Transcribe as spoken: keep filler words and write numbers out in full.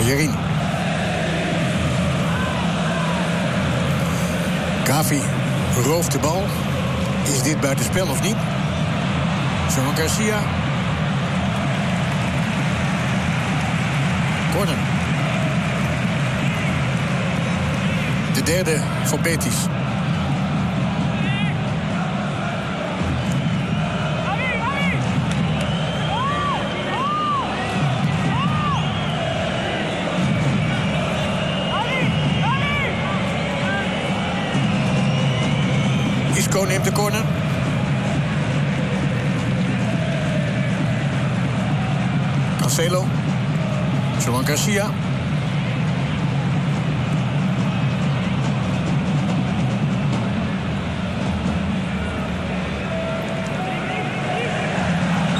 Bellerin. Gavi rooft de bal. Is dit buitenspel of niet? Johan Garcia. Corner. De derde voor Betis. Isco neemt de corner. Cancelo. Johan Garcia.